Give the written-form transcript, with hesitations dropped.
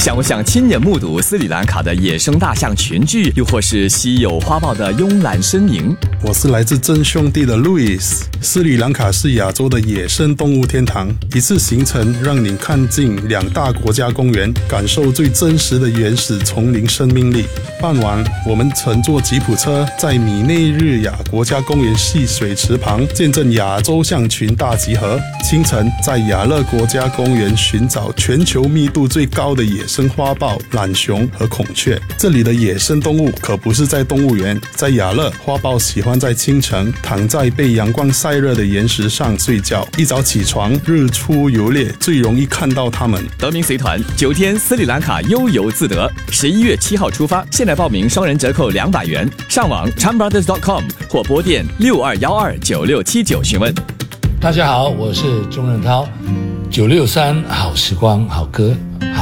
想不想亲眼目睹斯里兰卡的野生大象群聚，又或是稀有花豹的慵懒身影？ 我是来自真兄弟的 Louis。斯里兰卡是亚洲的野生动物天堂，一次行程让你看尽2大国家公园，感受最真实的原始丛林生命力。傍晚，我们乘坐吉普车，在米内日亚国家公园戏水池旁见证亚洲象群大集合。清晨，在亚勒国家公园寻找全球密度最高的野生花豹、懒熊和孔雀。这里的野生动物可不是在动物园，在亚勒，花豹喜欢在清晨躺在被阳光晒热的岩石上睡觉，一早起床，日出游猎，最容易看到它们。 德明随团9天斯里兰卡悠游自得，11月7号出发，现在报名双人折扣200元，上网 chanbrothers.com 或拨电62129679询问。 大家好，我是钟仁涛，963好时光好歌。